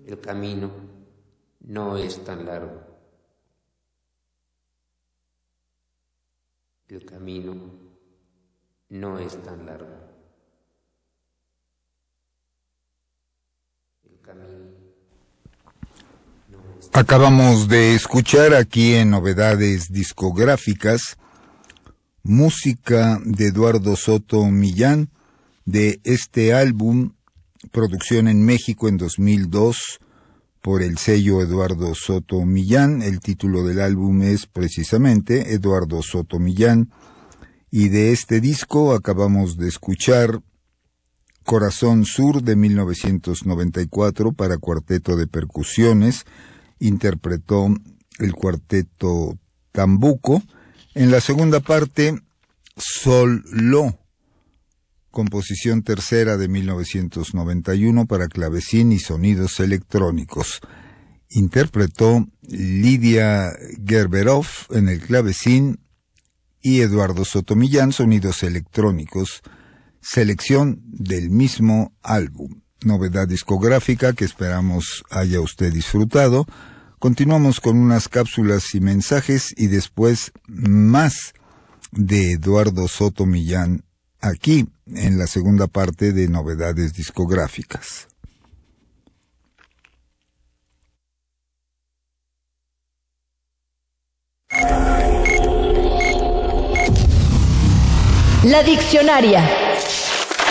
El camino no es tan largo. El camino no es tan largo. El camino no es tan largo. Acabamos de escuchar aquí en Novedades Discográficas música de Eduardo Soto Millán de este álbum, producción en México en 2002 por el sello Eduardo Soto Millán. El título del álbum es precisamente Eduardo Soto Millán, y de este disco acabamos de escuchar Corazón Sur de 1994 para cuarteto de percusiones. Interpretó el cuarteto Tambuco. En la segunda parte, Sol Lo, composición tercera de 1991 para clavecín y sonidos electrónicos. Interpretó Lidia Gerberov en el clavecín y Eduardo Soto Millán, sonidos electrónicos, selección del mismo álbum. Novedad discográfica que esperamos haya usted disfrutado. Continuamos con unas cápsulas y mensajes y después más de Eduardo Soto Millán aquí en la segunda parte de Novedades Discográficas. La Diccionaria.